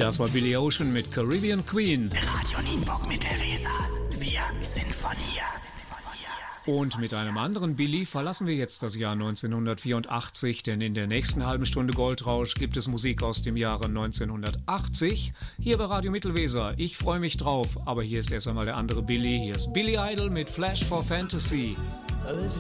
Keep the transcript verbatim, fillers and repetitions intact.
Das war Billy Ocean mit Caribbean Queen. Radio Nienburg Mittelweser. Wir sind von hier. Und mit einem anderen Billy verlassen wir jetzt das Jahr neunzehnhundertvierundachtzig, denn in der nächsten halben Stunde Goldrausch gibt es Musik aus dem Jahre neunzehnhundertachtzig. Hier bei Radio Mittelweser. Ich freue mich drauf, aber hier ist erst einmal der andere Billy. Hier ist Billy Idol mit Flash for Fantasy. There's a